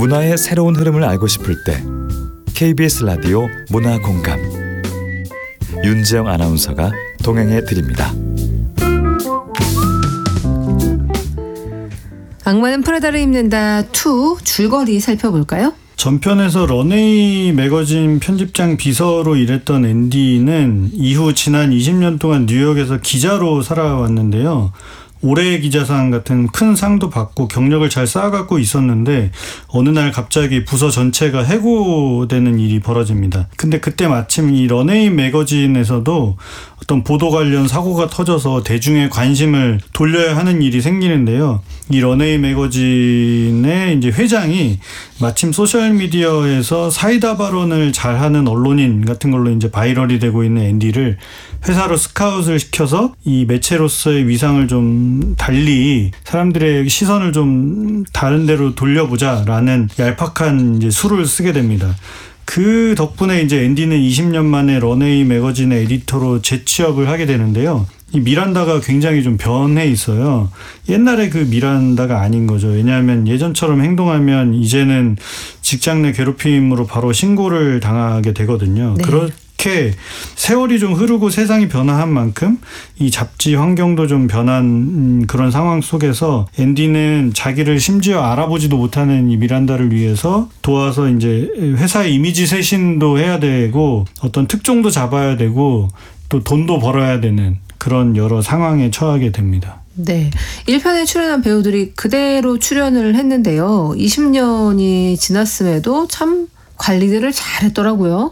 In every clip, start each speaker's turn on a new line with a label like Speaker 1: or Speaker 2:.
Speaker 1: 문화의 새로운 흐름을 알고 싶을 때 KBS 라디오 문화공감 윤지영 아나운서가 동행해 드립니다.
Speaker 2: 악마는 프라다를 입는다 2 줄거리 살펴볼까요?
Speaker 3: 전편에서 런웨이 매거진 편집장 비서로 일했던 앤디는 이후 지난 20년 동안 뉴욕에서 기자로 살아왔는데요. 올해의 기자상 같은 큰 상도 받고 경력을 잘 쌓아갖고 있었는데 어느 날 갑자기 부서 전체가 해고되는 일이 벌어집니다. 근데 그때 마침 이 런웨이 매거진에서도 어떤 보도 관련 사고가 터져서 대중의 관심을 돌려야 하는 일이 생기는데요. 이 런웨이 매거진의 이제 회장이 마침 소셜미디어에서 사이다 발언을 잘하는 언론인 같은 걸로 이제 바이럴이 되고 있는 앤디를 회사로 스카웃을 시켜서 이 매체로서의 위상을 좀 달리 사람들의 시선을 좀 다른 데로 돌려보자라는 얄팍한 이제 수를 쓰게 됩니다. 그 덕분에 이제 앤디는 20년 만에 런웨이 매거진의 에디터로 재취업을 하게 되는데요. 이 미란다가 굉장히 좀 변해 있어요. 옛날에 그 미란다가 아닌 거죠. 왜냐하면 예전처럼 행동하면 이제는 직장 내 괴롭힘으로 바로 신고를 당하게 되거든요. 네. 그렇게 세월이 좀 흐르고 세상이 변화한 만큼 이 잡지 환경도 좀 변한 그런 상황 속에서 앤디는 자기를 심지어 알아보지도 못하는 이 미란다를 위해서 도와서 이제 회사의 이미지 쇄신도 해야 되고 어떤 특종도 잡아야 되고 또 돈도 벌어야 되는 그런 여러 상황에 처하게 됩니다.
Speaker 2: 네. 1편에 출연한 배우들이 그대로 출연을 했는데요. 20년이 지났음에도 참 관리들을 잘했더라고요.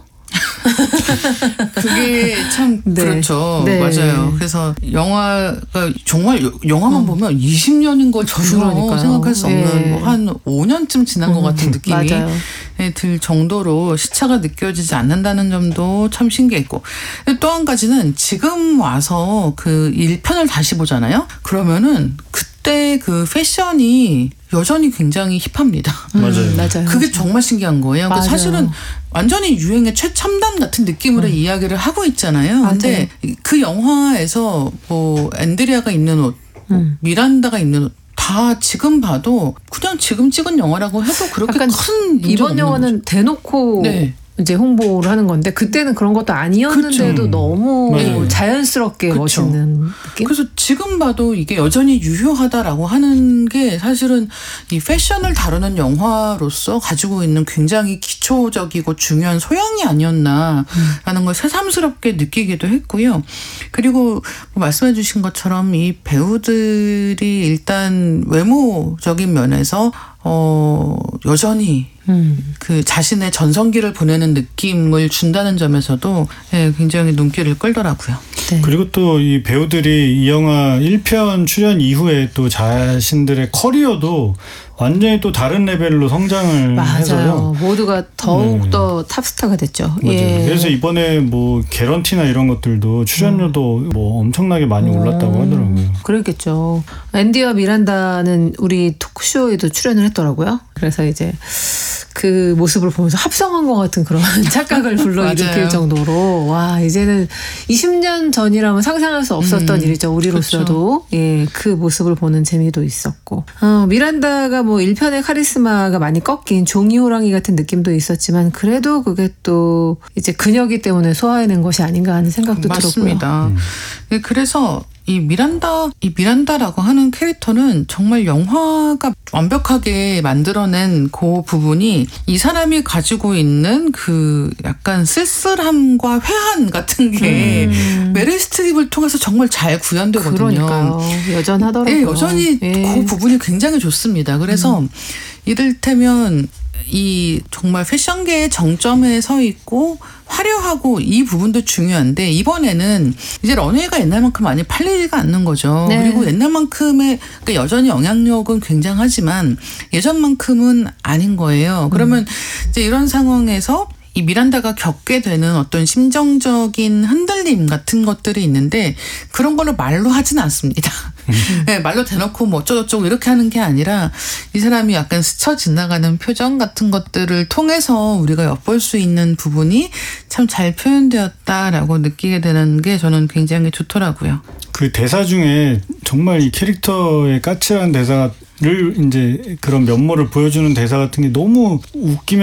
Speaker 4: 그게 참
Speaker 2: 네.
Speaker 4: 그렇죠.
Speaker 2: 네.
Speaker 4: 맞아요. 그래서 영화가 정말 영화만 보면 20년인 걸 전혀 생각할 수 없는
Speaker 2: 네.
Speaker 4: 뭐 한 5년쯤 지난 것 같은 느낌이 들 정도로 시차가 느껴지지 않는다는 점도 참 신기했고 또 한 가지는 지금 와서 그 1편을 다시 보잖아요. 그러면은 그때 그 패션이 여전히 굉장히 힙합니다.
Speaker 3: 맞아요.
Speaker 4: 그게 정말 신기한 거예요.
Speaker 2: 맞아요.
Speaker 4: 사실은 완전히 유행의 최첨단 같은 느낌으로 이야기를 하고 있잖아요. 근데 그 영화에서 뭐 앤드리아가 입는 옷, 미란다가 입는 옷 다 지금 봐도 그냥 지금 찍은 영화라고 해도 그렇게 큰
Speaker 2: 이번 영화는 거죠. 대놓고 네. 이제 홍보를 하는 건데 그때는 그런 것도 아니었는데도 그쵸. 너무 맞아요. 자연스럽게 그쵸. 멋있는 느낌?
Speaker 4: 그래서 지금 봐도 이게 여전히 유효하다라고 하는 게 사실은 이 패션을 다루는 영화로서 가지고 있는 굉장히 기초적이고 중요한 소양이 아니었나라는 걸 새삼스럽게 느끼기도 했고요. 그리고 뭐 말씀해 주신 것처럼 이 배우들이 일단 외모적인 면에서 여전히 그 자신의 전성기를 보내는 느낌을 준다는 점에서도 굉장히 눈길을 끌더라고요.
Speaker 3: 네. 그리고 또 이 배우들이 이 영화 1편 출연 이후에 또 자신들의 커리어도 완전히 또 다른 레벨로 성장을
Speaker 2: 맞아요.
Speaker 3: 해서요.
Speaker 2: 모두가 더욱더 탑스타가 됐죠.
Speaker 3: 맞아요. 예. 그래서 이번에 뭐 개런티나 이런 것들도 출연료도 뭐 엄청나게 많이 올랐다고 하더라고요.
Speaker 2: 그랬겠죠. 앤디와 미란다는 우리 토크쇼에도 출연을 했더라고요. 그래서 이제 그 모습을 보면서 합성한 것 같은 그런 착각을 불러일으킬 정도로 와 이제는 20년 전이라면 상상할 수 없었던 일이죠. 우리로서도 그렇죠. 예, 그 모습을 보는 재미도 있었고 미란다가 뭐 1편의 카리스마가 많이 꺾인 종이 호랑이 같은 느낌도 있었지만 그래도 그게 또 이제 근육이 때문에 소화해낸 것이 아닌가 하는 생각도
Speaker 4: 맞습니다. 들었고요. 그래서 이 미란다라고 하는 캐릭터는 정말 영화가 완벽하게 만들어낸 그 부분이 이 사람이 가지고 있는 그 약간 쓸쓸함과 회한 같은 게 메릴 스트립을 통해서 정말 잘 구현되거든요.
Speaker 2: 그러니까요. 여전하더라고요.
Speaker 4: 네, 여전히 그 부분이 굉장히 좋습니다. 그래서 이를테면 이 정말 패션계의 정점에 서 있고 화려하고 이 부분도 중요한데 이번에는 이제 런웨이가 옛날만큼 많이 팔리지가 않는 거죠. 네. 그리고 옛날만큼의 그러니까 여전히 영향력은 굉장하지만 예전만큼은 아닌 거예요. 그러면 이제 이런 상황에서 이 미란다가 겪게 되는 어떤 심정적인 흔들림 같은 것들이 있는데 그런 거를 말로 하진 않습니다. 네, 말로 대놓고 뭐 어쩌고저쩌고 이렇게 하는 게 아니라 이 사람이 약간 스쳐 지나가는 표정 같은 것들을 통해서 우리가 엿볼 수 있는 부분이 참 잘 표현되었다라고 느끼게 되는 게 저는 굉장히 좋더라고요.
Speaker 3: 그 대사 중에 정말 이 캐릭터의 까칠한 대사가 이제 그런 면모를 보여주는 대사 같은 게 너무 웃기면